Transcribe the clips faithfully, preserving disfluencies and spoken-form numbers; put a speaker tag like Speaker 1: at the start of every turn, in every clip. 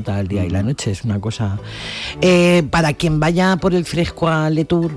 Speaker 1: disfruta el día y la noche, es una cosa... Eh, para quien vaya por el fresco a Letour,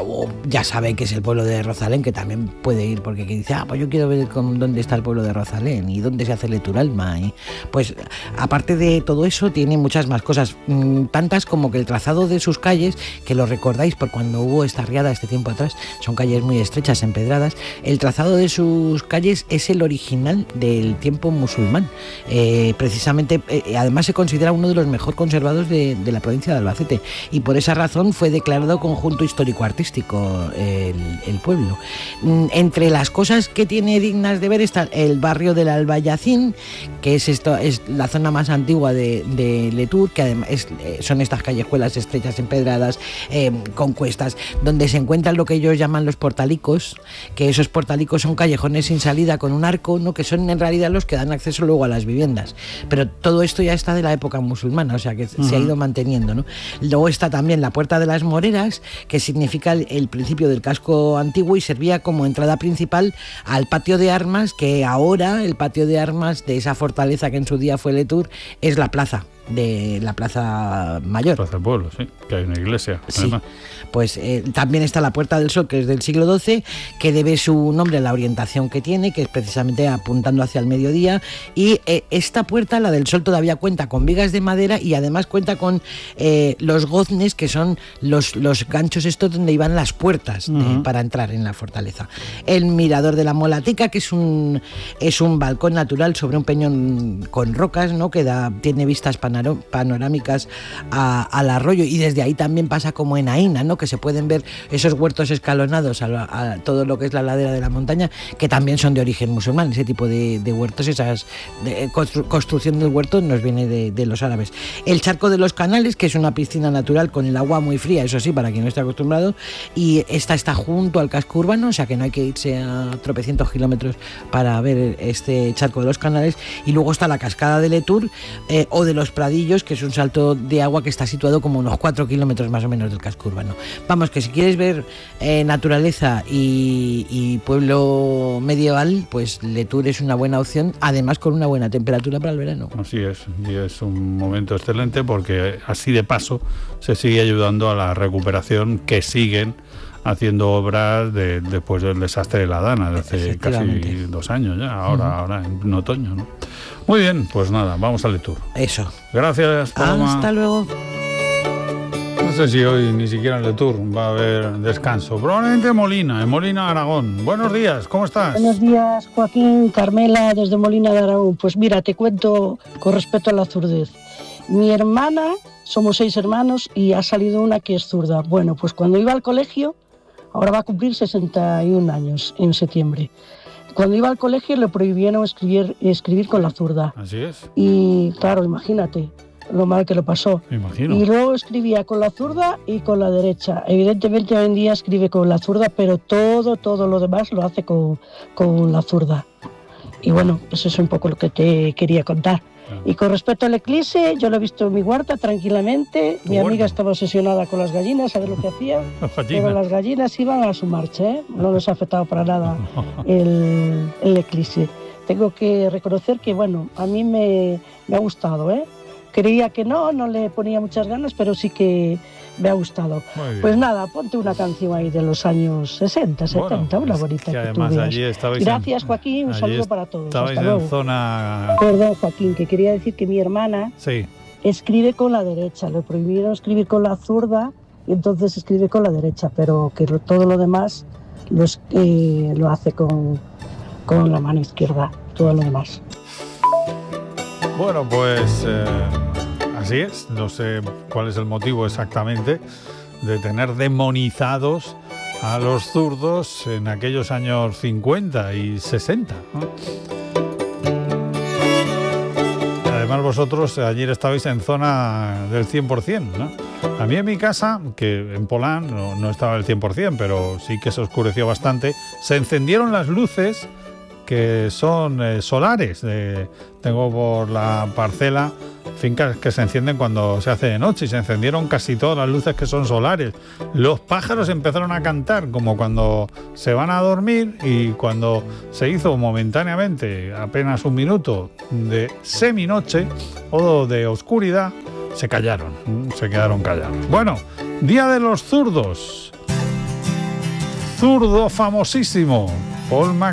Speaker 1: ya sabe que es el pueblo de Rosalén, que también puede ir, porque dice, ah, pues yo quiero ver con dónde está el pueblo de Rosalén y dónde se hace Letour Alma. Y pues aparte de todo eso, tiene muchas más cosas, tantas como que el trazado de sus calles, que lo recordáis por cuando hubo esta riada este tiempo atrás, son calles muy estrechas, empedradas. El trazado de sus calles es el original del tiempo musulmán. Eh, precisamente, eh, además se considera uno de los mejor conservados de, de la provincia de Albacete, y por esa razón fue declarado conjunto histórico-artístico el, el pueblo. Entre las cosas que tiene dignas de ver está el barrio del Albayacín, que es esto, es la zona más antigua de, de Letour, que además es, son estas callejuelas estrechas, empedradas, eh, con cuestas, donde se encuentran lo que ellos llaman los portalicos, que esos portalicos son callejones sin salida con un arco, ¿no?, que son en realidad los que dan acceso luego a las viviendas. Pero todo esto ya está de la época musulmana, o sea que uh-huh. se ha ido manteniendo, ¿no? Luego está también la Puerta de las Moreras, que significa el, el principio del casco antiguo y servía como entrada principal al patio de armas, que ahora el patio de armas de esa fortaleza que en su día fue Letour es la plaza. De la Plaza Mayor.
Speaker 2: Plaza del Pueblo, sí, que hay una iglesia.
Speaker 1: Sí, pues eh, también está la Puerta del Sol, que es del siglo doce, que debe su nombre a la orientación que tiene, que es precisamente apuntando hacia el mediodía, y eh, esta puerta, la del Sol, todavía cuenta con vigas de madera y además cuenta con eh, los goznes, que son los, los ganchos estos donde iban las puertas uh-huh. de, para entrar en la fortaleza. El Mirador de la Molateca, que es un, es un balcón natural sobre un peñón con rocas, ¿no?, que da, tiene vistas panorámicas panorámicas a, al arroyo, y desde ahí también pasa como en Aína, ¿no?, que se pueden ver esos huertos escalonados a, a todo lo que es la ladera de la montaña, que también son de origen musulmán. Ese tipo de, de huertos, esas de constru, construcción del huerto nos viene de, de los árabes. El Charco de los Canales, que es una piscina natural con el agua muy fría, eso sí, para quien no esté acostumbrado, y esta está junto al casco urbano, o sea que no hay que irse a tropecientos kilómetros para ver este Charco de los Canales. Y luego está la Cascada de Letour, eh, o de los Pradillos, que es un salto de agua que está situado como unos cuatro kilómetros más o menos del casco urbano. Vamos, que si quieres ver eh, naturaleza y, y pueblo medieval, pues Letour es una buena opción, además con una buena temperatura para el verano.
Speaker 2: Así es, y es un momento excelente porque así de paso se sigue ayudando a la recuperación, que siguen haciendo obras de, después del desastre de la Dana, de hace casi dos años ya, ahora, uh-huh. ahora en otoño, ¿no? Muy bien, pues nada, vamos a Letour.
Speaker 1: Eso.
Speaker 2: Gracias, Paloma.
Speaker 1: Hasta luego.
Speaker 2: No sé si hoy ni siquiera en Letour va a haber descanso. Probablemente en Molina, en Molina, Aragón. Buenos días, ¿cómo estás?
Speaker 3: Buenos días, Joaquín, Carmela, desde Molina de Aragón. Pues mira, te cuento con respecto a la zurdez. Mi hermana, somos seis hermanos y ha salido una que es zurda. Bueno, pues cuando iba al colegio, ahora va a cumplir sesenta y un años en septiembre. Cuando iba al colegio le prohibieron escribir, escribir con la zurda.
Speaker 2: Así es.
Speaker 3: Y claro, imagínate lo mal que lo pasó.
Speaker 2: Me imagino.
Speaker 3: Y luego escribía con la zurda y con la derecha. Evidentemente hoy en día escribe con la zurda, pero todo, todo lo demás lo hace con, con la zurda. Y bueno, pues eso es un poco lo que te quería contar. Y con respecto al eclipse, yo lo he visto en mi huerta tranquilamente. Mi
Speaker 2: bueno.
Speaker 3: amiga estaba obsesionada con las gallinas, ¿sabes lo que hacía? Pero las gallinas iban a su marcha, ¿eh? No les ha afectado para nada el, el eclipse. Tengo que reconocer que, bueno, a mí me, me ha gustado, ¿eh? Creía que no, no le ponía muchas ganas, pero sí que me ha gustado. Pues nada, ponte una canción ahí de los años sesenta, setenta, bueno, una bonita.
Speaker 2: Que
Speaker 3: que
Speaker 2: además
Speaker 3: tú veas.
Speaker 2: allí estabais
Speaker 3: Gracias,
Speaker 2: en,
Speaker 3: Joaquín, un saludo para todos.
Speaker 2: Estabais
Speaker 3: Hasta
Speaker 2: en
Speaker 3: luego.
Speaker 2: zona...
Speaker 3: Perdón, Joaquín, que quería decir que mi hermana
Speaker 2: sí.
Speaker 3: escribe con la derecha. Le prohibieron escribir con la zurda y entonces escribe con la derecha, pero que todo lo demás lo, eh, lo hace con, con la mano izquierda, todo lo demás.
Speaker 2: Bueno, pues eh, así es. No sé cuál es el motivo exactamente de tener demonizados a los zurdos en aquellos años cincuenta y sesenta, ¿no? Además vosotros ayer estabais en zona del cien por ciento, ¿no? A mí en mi casa, que en Polán no, no estaba el cien por ciento, pero sí que se oscureció bastante, se encendieron las luces que son eh, solares. Eh, tengo por la parcela fincas que se encienden cuando se hace de noche, y se encendieron casi todas las luces que son solares. Los pájaros empezaron a cantar como cuando se van a dormir, y cuando se hizo momentáneamente apenas un minuto de seminoche o de oscuridad, se callaron, se quedaron callados. Bueno, Día de los Zurdos. Zurdo famosísimo, Paul McCartney.